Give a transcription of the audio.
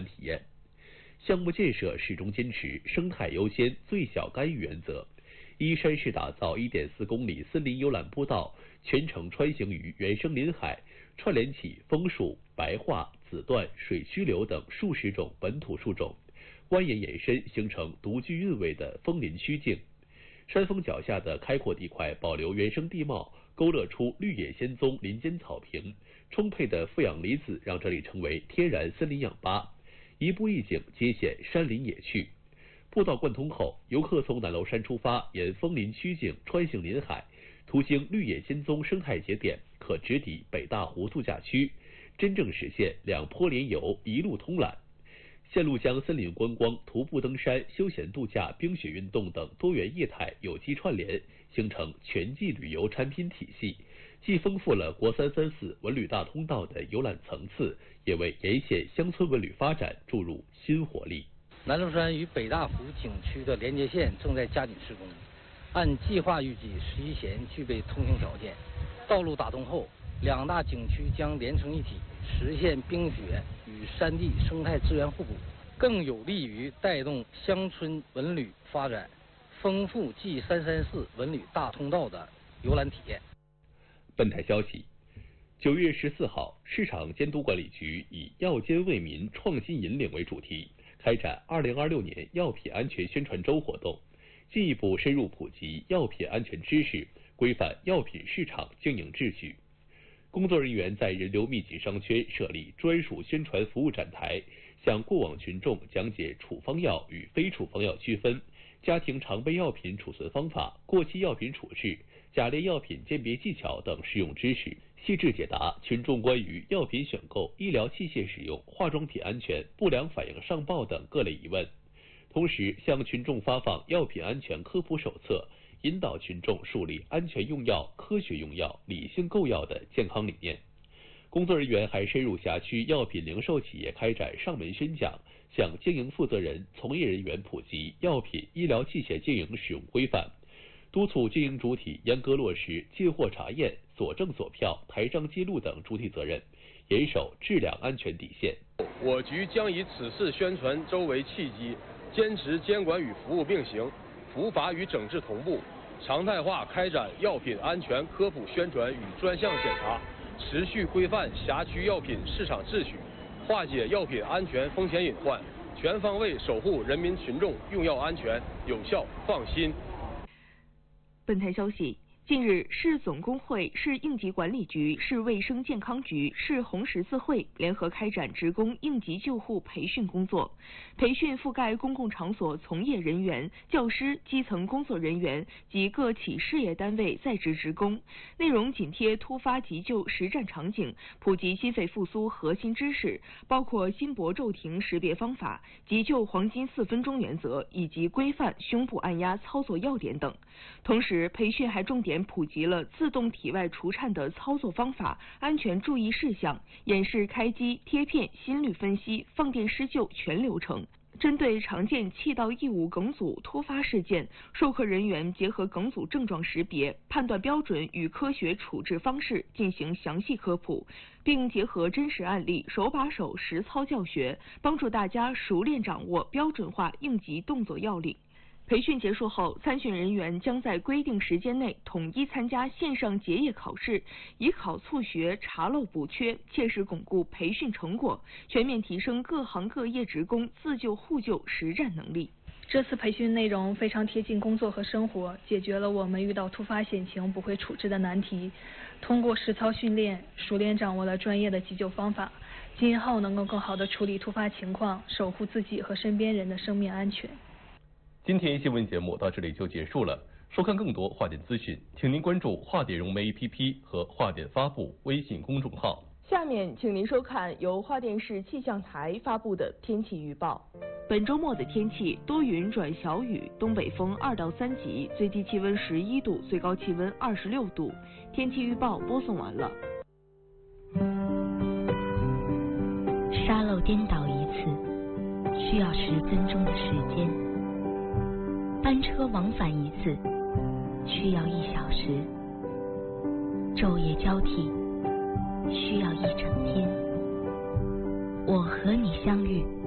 览体验。项目建设始终坚持生态优先、最小干预原则，依山势打造1.4公里森林游览步道，全程穿行于原生林海，串联起枫树、白桦、紫椴、水曲柳等数十种本土树种，蜿蜒延伸，形成独具韵味的枫林曲径。山峰脚下的开阔地块保留原生地貌，勾勒出绿野仙踪林间草坪，充沛的负氧离子让这里成为天然森林氧吧。一步一景皆显山林野趣。步道贯通后，游客从南楼山出发，沿枫林曲径穿行林海，途经绿野仙踪生态节点，可直抵北大湖度假区，真正实现两坡连游、一路通览。线路将森林观光、徒步登山、休闲度假、冰雪运动等多元业态有机串联，形成全季旅游产品体系，既丰富了国334文旅大通道的游览层次，也为沿线乡村文旅发展注入新活力。 南楼山与北大湖景区的连接线正在加紧施工，按计划预计11弦具备通行条件，道路打通后，两大景区将连成一体，实现冰雪与山地生态资源互补，更有利于带动乡村文旅发展，丰富 G334文旅大通道的游览体验。 本台消息，9月14号，市场监督管理局以药监为民、创新引领为主题，开展2026年药品安全宣传周活动，进一步深入普及药品安全知识，规范药品市场经营秩序。工作人员在人流密集商圈设立专属宣传服务展台，向过往群众讲解处方药与非处方药区分、家庭常备药品储存方法、过期药品处置、假劣药品鉴别技巧等实用知识，细致解答群众关于药品选购、医疗器械使用、化妆品安全、不良反应上报等各类疑问。同时，向群众发放药品安全科普手册，引导群众树立安全用药、科学用药、理性购药的健康理念。工作人员还深入辖区药品零售企业开展上门宣讲，向经营负责人、从业人员普及药品、医疗器械经营使用规范，督促经营主体严格落实进货查验、锁证锁票、台账记录等主体责任，严守质量安全底线。 我局将以此次宣传周为契机，坚持监管与服务并行，伏法与整治同步，常态化开展药品安全科普宣传与专项检查，持续规范辖区药品市场秩序，化解药品安全风险隐患，全方位守护人民群众用药安全，有效放心。 本台消息，近日，市总工会、市应急管理局、市卫生健康局、市红十字会联合开展职工应急救护培训工作。培训覆盖公共场所从业人员、教师、基层工作人员及各企事业单位在职职工，内容紧贴突发急救实战场景，普及心肺复苏核心知识，包括心搏骤停识别方法、急救黄金4分钟原则以及规范胸部按压操作要点等。同时，培训还重点普及了自动体外除颤的操作方法、安全注意事项，演示开机、贴片、心率分析、放电施救全流程。针对常见气道异物梗阻突发事件，授课人员结合梗阻症状识别、判断标准与科学处置方式进行详细科普，并结合真实案例、手把手实操教学，帮助大家熟练掌握标准化应急动作要领。培训结束后，参训人员将在规定时间内统一参加线上结业考试，以考促学、查漏补缺，切实巩固培训成果，全面提升各行各业职工自救互救实战能力。 这次培训内容非常贴近工作和生活，解决了我们遇到突发险情不会处置的难题。通过实操训练，熟练掌握了专业的急救方法，今后能够更好地处理突发情况，守护自己和身边人的生命安全。 今天新闻节目到这里就结束了。收看更多华点资讯，请您关注华点融媒 APP 和华点发布微信公众号。 下面请您收看由华电视气象台发布的天气预报。本周末的天气多云转小雨，东北风2到3级，最低气温11度，最高气温26度。天气预报播送完了。 沙漏颠倒一次需要10分钟的时间，班车往返一次需要1小时，昼夜交替需要1整天。我和你相遇